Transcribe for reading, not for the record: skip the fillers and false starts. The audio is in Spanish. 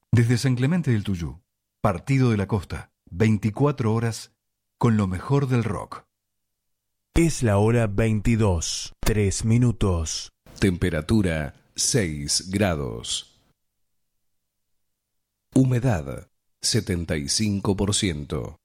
Desde San Clemente del Tuyú, Partido de la Costa, 24 horas con lo mejor del rock. Es la hora 22, 3 minutos. Temperatura 6 grados. Humedad 75%.